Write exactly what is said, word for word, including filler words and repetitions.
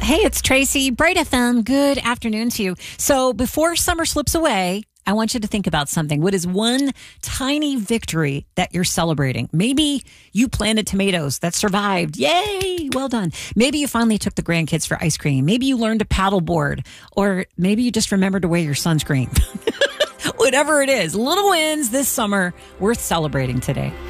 Hey, it's Tracy, Bright F M. Good afternoon to you. So before summer slips away, I want you to think about something. What is one tiny victory that you're celebrating? Maybe you planted tomatoes that survived. Yay! Well done. Maybe you finally took the grandkids for ice cream. Maybe you learned to paddleboard. Or maybe you just remembered to wear your sunscreen. Whatever it is, little wins this summer worth celebrating today.